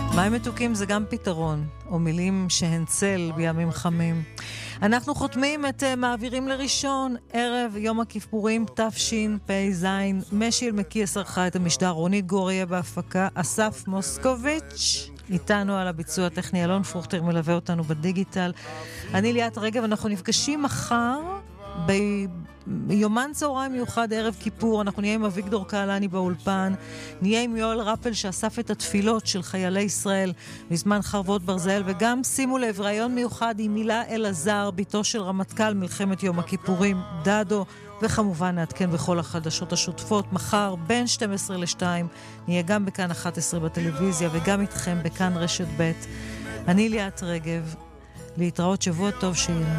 מים מתוקים זה גם פתרון, או מילים שהן צל בימים חמים. אנחנו חותמים את מעבירים לראשון, ערב יום הכיפורים תשפ"ז. משיל מקיס ערכה את המשדר, רונית גוריה בהפקה, אסף מוסקוביץ' איתנו על הביצוע הטכני, אלון פרוכטר מלווה אותנו בדיגיטל. אני ליאת רגב, אנחנו נפגשים מחר ביומן צהריים מיוחד ערב כיפור. אנחנו נהיה עם אביגדור קהלני באולפן, נהיה עם יואל רפל שאסף את התפילות של חיילי ישראל בזמן חרבות ברזל, וגם שימו לב, ראיון מיוחד עם מילה אלעזר, ביתו של רמטכ"ל מלחמת יום הכיפורים דדו, וכמובן נעדכן בכל החדשות השוטפות. מחר בין 12 ל-2 נהיה גם בכאן 11 בטלוויזיה וגם איתכם בכאן רשת ב'. אני ליאת רגב, להתראות, שבוע טוב שיהיה.